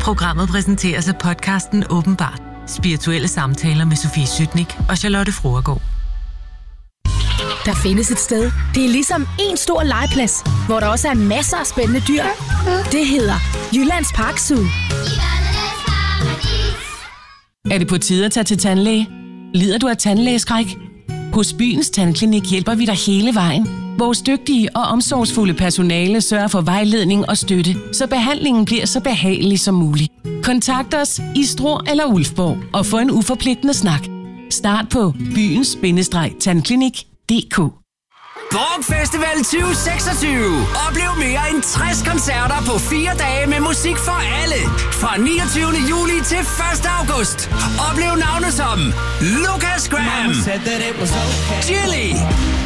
Programmet præsenteres af podcasten Åbenbart. Spirituelle samtaler med Sofie Sytnik og Charlotte Fruergaard. Der findes et sted. Det er ligesom en stor legeplads, hvor der også er masser af spændende dyr. Det hedder Jyllands Park Zoo. Er det på tide at tage til tandlæge? Lider du af tandlægeskræk? Hos Byens Tandklinik hjælper vi dig hele vejen. Vores dygtige og omsorgsfulde personale sørger for vejledning og støtte, så behandlingen bliver så behagelig som muligt. Kontakt os i Struer eller Ulfborg og få en uforpligtende snak. Start på byens-tandklinik.dk. Borg Festival 2026. Oplev mere end 60 koncerter på 4 dage med musik for alle. Fra 29. juli til 1. august. Oplev navne som Lucas Graham, Chili,